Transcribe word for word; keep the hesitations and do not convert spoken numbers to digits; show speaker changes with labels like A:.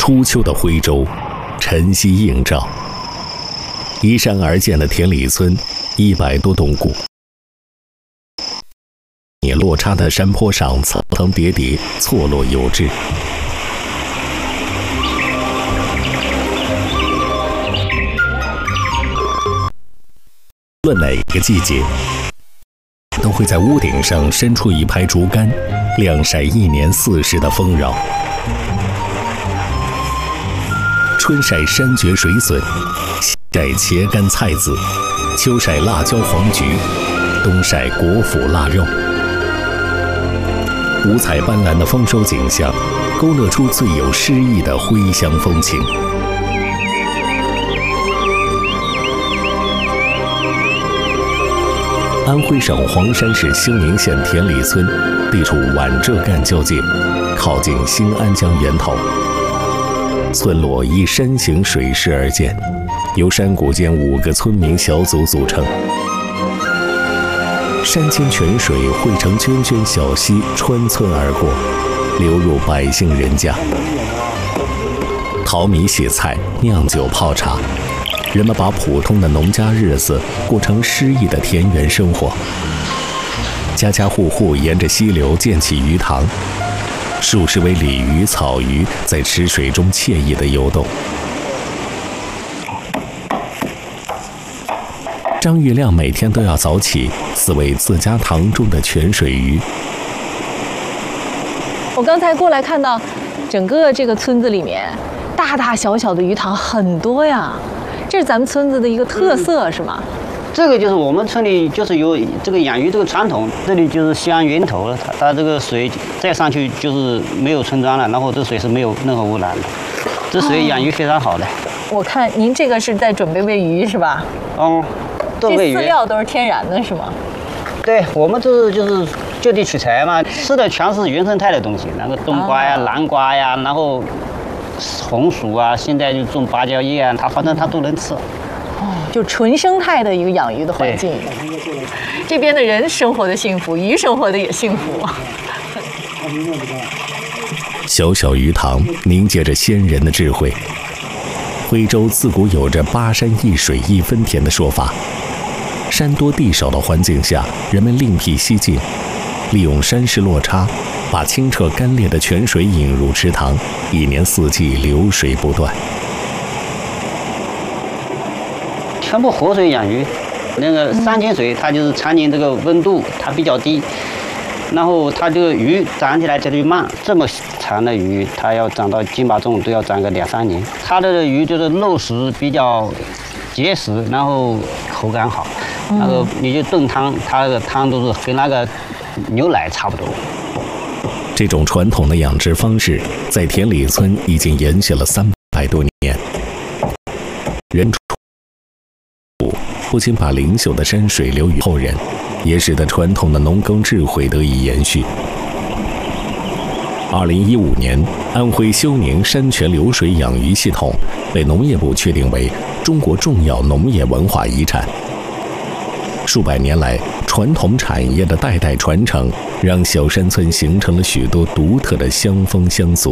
A: 初秋的徽州，晨曦映照，依山而建的田里村，一百多栋古你落差的山坡上，层层叠叠，错落有致。无论哪个季节，都会在屋顶上伸出一排竹竿，晾晒一年四时的丰饶。春晒山蕨水笋，夏晒茄干菜籽，秋晒辣椒黄菊，冬晒果脯腊肉。五彩斑斓的丰收景象，勾勒出最有诗意的徽乡风情。安徽省黄山市兴宁县田里村地处皖浙赣交界，靠近新安江源头。村落依山形水势而建，由山谷间五个村民小组组成。山间泉水汇成涓涓小溪，穿村而过，流入百姓人家。淘米洗菜，酿酒泡茶，人们把普通的农家日子过成诗意的田园生活。家家户户沿着溪流建起鱼塘，数十尾鲤鱼、草鱼在池水中惬意地游动。张玉亮每天都要早起饲喂自家塘中的泉水鱼。
B: 我刚才过来看到，整个这个村子里面，大大小小的鱼塘很多呀。这是咱们村子的一个特色，嗯、是吗？
C: 这个就是我们村里就是有这个养鱼这个传统，这里就是相源头了，它它这个水再上去就是没有村庄了，然后这水是没有任何污染的，这水养鱼非常好的。哦、
B: 我看您这个是在准备喂鱼是吧？
C: 嗯，
B: 这饲料都是天然的是吗？
C: 对，我们这是就是就地取材嘛，吃的全是原生态的东西，那个冬瓜呀、哦、南瓜呀，然后红薯啊，现在就种芭蕉叶啊，它反正它都能吃。
B: 哦，就纯生态的一个养鱼的环境。这边的人生活的幸福，鱼生活的也幸福。
A: 小小鱼塘凝结着先人的智慧。徽州自古有着巴山一水一分田的说法，山多地少的环境下，人们另辟蹊径，利用山势落差，把清澈干裂的泉水引入池塘，一年四季流水不断。
C: 全部活水养鱼，那个山泉水它就是常年这个温度它比较低，然后它这个鱼长起来这就慢，这么长的鱼它要长到斤八重都要长个两三年。它的鱼就是肉食比较结实，然后口感好，那个你就炖汤，它那个汤都是跟那个牛奶差不多。
A: 这种传统的养殖方式在田里村已经延续了三百多年。人不仅把灵秀的山水留予后人，也使得传统的农耕智慧得以延续。二零一五年，安徽休宁山泉流水养鱼系统被农业部确定为中国重要农业文化遗产。数百年来，传统产业的代代传承，让小山村形成了许多独特的乡风乡俗。